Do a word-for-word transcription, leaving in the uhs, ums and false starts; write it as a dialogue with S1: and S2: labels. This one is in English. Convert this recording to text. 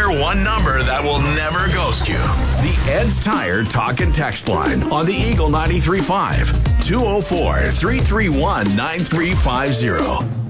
S1: Tire One number that will never ghost you. The Ed's Tire Talk and Text line on the Eagle ninety-three point five. two oh four, three three one, nine three five zero.